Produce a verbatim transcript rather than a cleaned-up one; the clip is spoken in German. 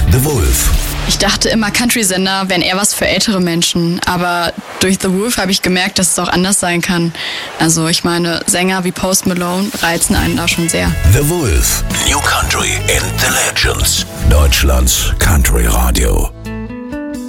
The Wolf. Ich dachte immer, Country-Sender wären eher was für ältere Menschen, aber durch The Wolf habe ich gemerkt, dass es auch anders sein kann. Also ich meine, Sänger wie Post Malone reizen einen da schon sehr. The Wolf. New Country and the Legends. Deutschlands Country Radio.